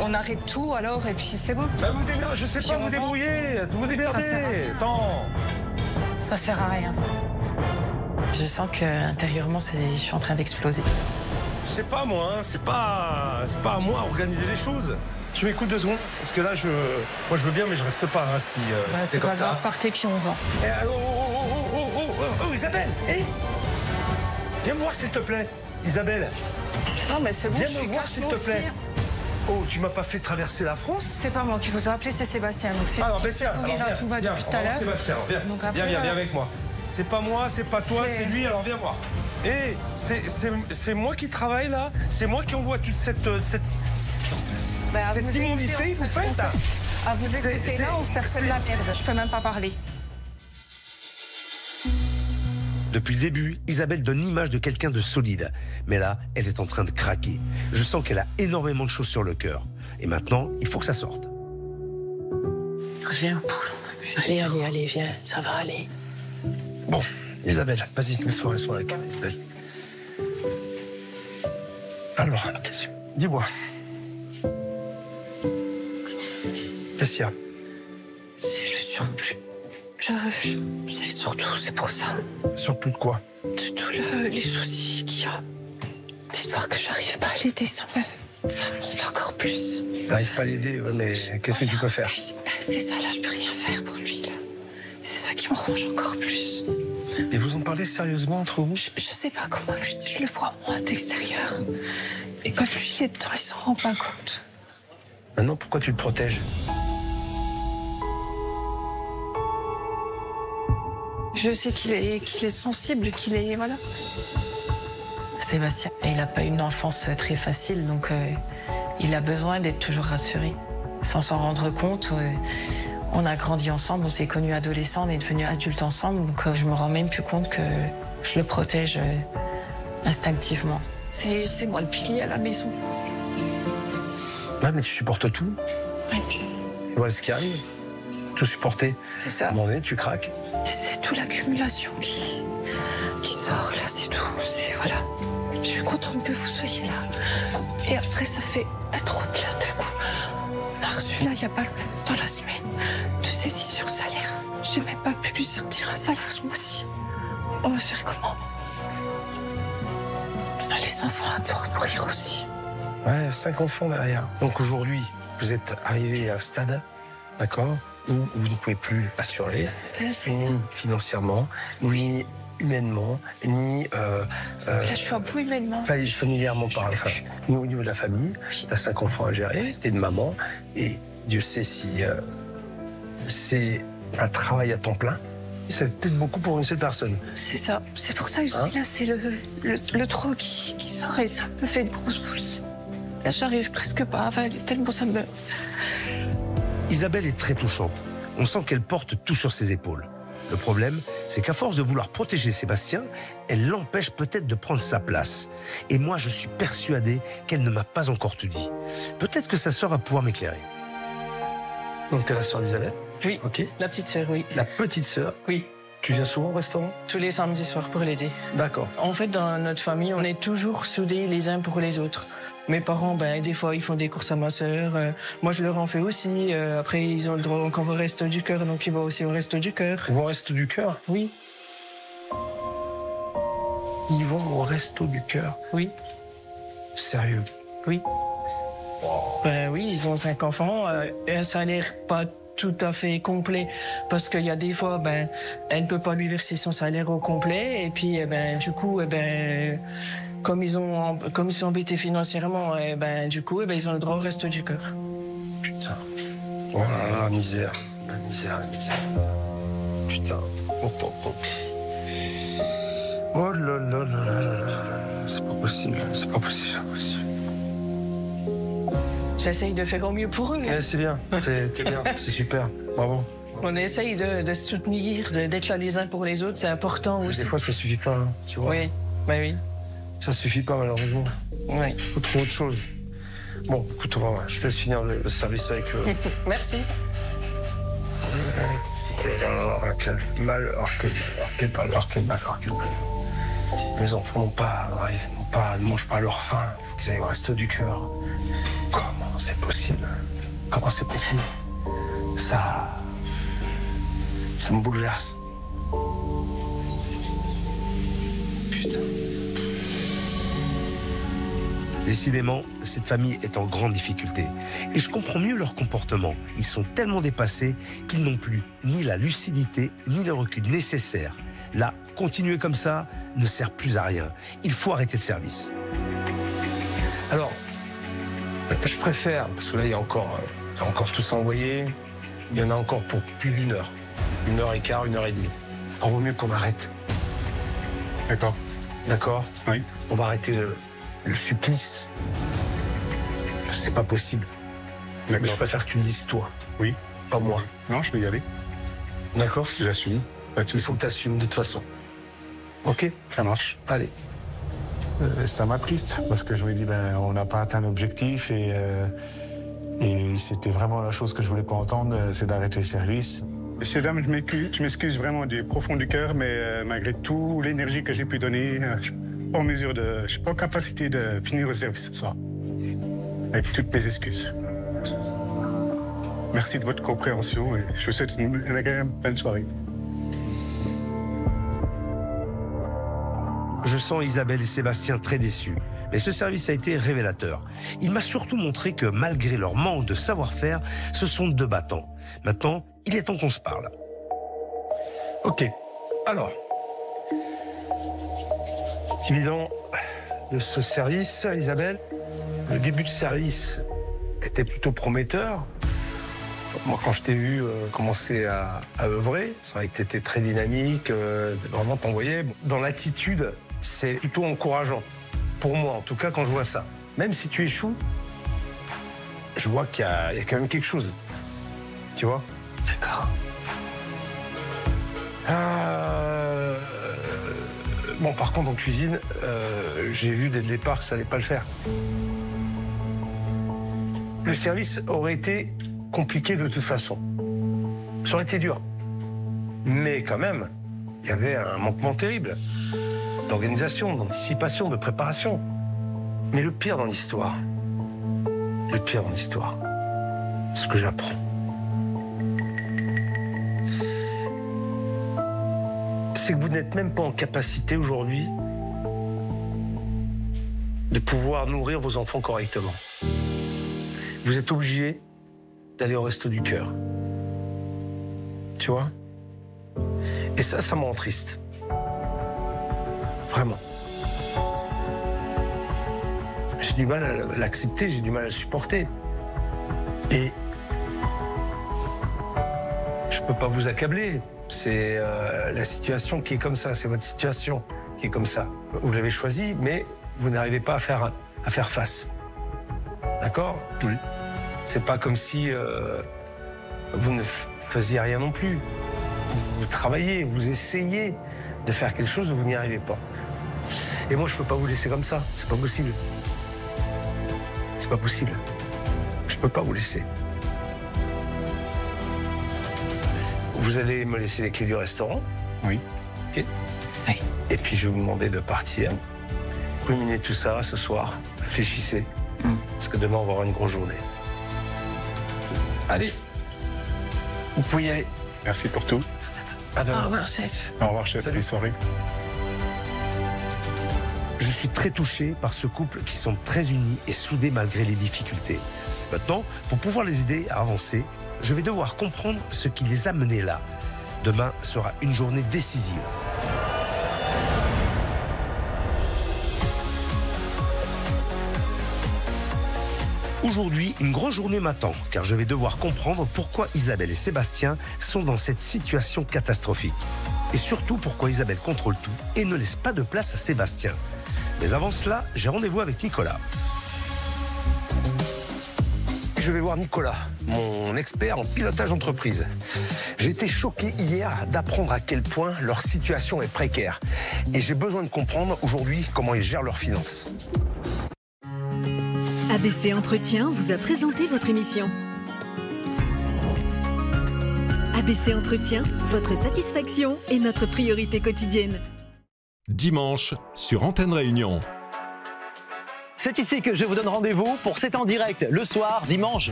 On arrête tout alors et puis c'est bon. Bah vous débrouillez, je sais pas, vous débrouillez, vous démerdez. Attends. Ça sert à rien. Je sens qu'intérieurement, je suis en train d'exploser. Je sais pas moi, hein, c'est pas à moi d'organiser les choses. Tu m'écoutes 2 secondes? Parce que là, moi je veux bien, mais je reste pas hein, si c'est comme ça. Grave, partez puis on va. Oh, Isabelle, viens me voir s'il te plaît, Isabelle. Non mais c'est bon, Viens je me suis voir s'il te plaît. Oh, tu m'as pas fait traverser la France? C'est pas moi qui vous a appelé, c'est Sébastien. Donc c'est alors, tiens, alors, tout va depuis tout à l'heure. Sébastien, viens avec moi. C'est pas moi, c'est pas toi, c'est lui, alors viens voir. Et c'est moi qui travaille là, c'est moi qui envoie toute cette immondité, vous faites ça. À vous écouter là, on sert de la merde. Je peux même pas parler. Depuis le début, Isabelle donne l'image de quelqu'un de solide. Mais là, elle est en train de craquer. Je sens qu'elle a énormément de choses sur le cœur. Et maintenant, il faut que ça sorte. Viens, allez, viens, ça va aller. Bon, Isabelle, vas-y, mets-toi avec Isabelle. Alors, dis-moi. Qu'est-ce qu'il y a? C'est le surplus. C'est surtout, c'est pour ça. Surplus de quoi? De tous les soucis qu'il y a. C'est de voir que j'arrive pas à l'aider, ça monte encore plus. T'arrives pas à l'aider, mais qu'est-ce que tu peux faire? C'est ça, là, je peux rien faire pour lui, là. C'est ça qui me ronge encore plus. Et vous en parlez sérieusement entre vous? Je sais pas comment lui, je le vois moi d'extérieur. Et quand lui est dedans, il s'en rend pas compte. Maintenant, pourquoi tu le protèges? Je sais qu'il est sensible, qu'il est... Voilà. Sébastien, il n'a pas eu une enfance très facile, donc il a besoin d'être toujours rassuré. Sans s'en rendre compte, on a grandi ensemble, on s'est connus adolescents, on est devenus adultes ensemble, donc je me rends même plus compte que je le protège instinctivement. C'est moi le pilier à la maison. Ouais, mais tu supportes tout. Oui. Voilà ce qui arrive. Tout supporter. C'est ça. À un moment donné, tu craques. C'est toute l'accumulation qui sort là, c'est tout. Voilà. Je suis contente que vous soyez là. Et après, ça fait trop plein d'un coup. On a reçu là, il n'y a pas dans la semaine, de saisie sur salaire. J'ai même pas pu lui sortir un salaire ce mois-ci. On va faire comment? On a les enfants à devoir nourrir aussi. Ouais, 5 enfants derrière. Donc aujourd'hui, vous êtes arrivé à un stade, d'accord, où vous ne pouvez plus assurer, ni financièrement, ni humainement, ni... Là, je suis à bout humainement. Familièrement parlant. Enfin, au niveau de la famille, tu as 5 enfants à gérer, t'es de maman, et Dieu sait si c'est un travail à temps plein. C'est peut-être beaucoup pour une seule personne. C'est ça. C'est pour ça que je dis là, c'est le trop qui sort et ça me fait une grosse boule. Là, j'arrive presque pas à avaler, tellement ça me... Isabelle est très touchante. On sent qu'elle porte tout sur ses épaules. Le problème, c'est qu'à force de vouloir protéger Sébastien, elle l'empêche peut-être de prendre sa place. Et moi, je suis persuadé qu'elle ne m'a pas encore tout dit. Peut-être que sa sœur va pouvoir m'éclairer. Donc, t'es la sœur d'Isabelle? Oui, ok. La petite sœur, oui. La petite sœur? Oui. Tu viens souvent au restaurant? Tous les samedis soirs pour l'aider. D'accord. En fait, dans notre famille, on est toujours soudés les uns pour les autres. Mes parents, des fois, ils font des courses à ma sœur. Moi, je leur en fais aussi. Après, ils ont le droit encore au resto du cœur, donc ils vont aussi au resto du cœur. Ils vont au resto du cœur? Oui. Ils vont au resto du cœur? Oui. Sérieux? Oui. Oui, ils ont 5 enfants. Et un salaire pas tout à fait complet, parce qu'il y a des fois, elle ne peut pas lui verser son salaire au complet. Et puis, du coup, comme ils sont embêtés financièrement, du coup, ils ont le droit au resto du cœur. Putain. Oh là là, misère. La misère. Putain. Oh là là là là là là. C'est pas possible. J'essaye de faire au mieux pour eux. Ouais, c'est bien. T'es bien. C'est super. Bravo. On essaye de se soutenir, d'être là les uns pour les autres. C'est important aussi. Des fois, ça suffit pas, hein, tu vois. Oui, oui. Ça suffit pas, malheureusement. Oui. Faut trouver autre chose. Bon, écoute, je te laisse finir le service avec eux. Merci. Quel malheur. Les enfants ne mangent pas à leur faim. Il faut qu'ils aillent au resto du cœur. Comment? comment c'est possible? Comment c'est possible? Ça me bouleverse. Putain. Décidément, cette famille est en grande difficulté. Et je comprends mieux leur comportement. Ils sont tellement dépassés qu'ils n'ont plus ni la lucidité, ni le recul nécessaire. Là, continuer comme ça ne sert plus à rien. Il faut arrêter le service. Alors, je préfère, parce que là, il y a encore tout ça envoyé. Il y en a encore pour plus d'1 heure. 1h15, 1h30. Alors, vaut mieux qu'on arrête. D'accord. D'accord? Oui. On va arrêter le supplice. C'est pas possible. Mais je préfère que tu le dises toi. Oui. Pas moi. Non, je vais y aller. D'accord? J'assume. Il faut que tu assumes de toute façon. Ok? Ça marche. Allez. Ça m'attriste parce que je me dis, on n'a pas atteint l'objectif et c'était vraiment la chose que je voulais pas entendre, c'est d'arrêter le service. Messieurs, dames, je m'excuse vraiment du profond du cœur, mais malgré tout l'énergie que j'ai pu donner, je suis pas en capacité de finir le service ce soir. Avec toutes mes excuses. Merci de votre compréhension et je vous souhaite une agréable bonne soirée. Je sens Isabelle et Sébastien très déçus. Mais ce service a été révélateur. Il m'a surtout montré que malgré leur manque de savoir-faire, ce sont 2 battants. Maintenant, il est temps qu'on se parle. Ok. Alors, c'est évident de ce service, Isabelle. Le début de service était plutôt prometteur. Moi, quand je t'ai vu commencer à œuvrer, ça a été très dynamique. Vraiment, t'envoyais. Dans l'attitude, c'est plutôt encourageant. Pour moi, en tout cas, quand je vois ça. Même si tu échoues, je vois qu'il y a quand même quelque chose. Tu vois? D'accord. Bon, par contre, en cuisine, j'ai vu dès le départ que ça allait pas le faire. Le service aurait été compliqué de toute façon. Ça aurait été dur. Mais quand même, il y avait un manquement terrible d'organisation, d'anticipation, de préparation. Mais le pire dans l'histoire, ce que j'apprends, c'est que vous n'êtes même pas en capacité aujourd'hui de pouvoir nourrir vos enfants correctement. Vous êtes obligés d'aller au Resto du Cœur. Tu vois? Et ça me rend triste. Vraiment. J'ai du mal à l'accepter, j'ai du mal à le supporter. Et je peux pas vous accabler. C'est la situation qui est comme ça, c'est votre situation qui est comme ça. Vous l'avez choisi, mais vous n'arrivez pas à faire face. D'accord? Oui. C'est pas comme si vous ne faisiez rien non plus. Vous travaillez, vous essayez de faire quelque chose, vous n'y arrivez pas. Et moi, je peux pas vous laisser comme ça. C'est pas possible. C'est pas possible. Je peux pas vous laisser. Vous allez me laisser les clés du restaurant. Oui. Ok. Oui. Et puis, je vais vous demander de partir. Ruminez tout ça ce soir. Réfléchissez. Parce que demain, on va avoir une grosse journée. Allez. Vous pouvez y aller. Merci pour tout. À demain. Au revoir, chef. Au revoir, chef. Bonne soirée. Je suis très touché par ce couple qui sont très unis et soudés malgré les difficultés. Maintenant, pour pouvoir les aider à avancer, je vais devoir comprendre ce qui les a menés là. Demain sera une journée décisive. Aujourd'hui, une grosse journée m'attend, car je vais devoir comprendre pourquoi Isabelle et Sébastien sont dans cette situation catastrophique. Et surtout pourquoi Isabelle contrôle tout et ne laisse pas de place à Sébastien. Mais avant cela, j'ai rendez-vous avec Nicolas. Je vais voir Nicolas, mon expert en pilotage d'entreprise. J'ai été choqué hier d'apprendre à quel point leur situation est précaire. Et j'ai besoin de comprendre aujourd'hui comment ils gèrent leurs finances. ABC Entretien vous a présenté votre émission. ABC Entretien, votre satisfaction est notre priorité quotidienne. Dimanche, sur Antenne Réunion. C'est ici que je vous donne rendez-vous pour C'est en direct le soir, dimanche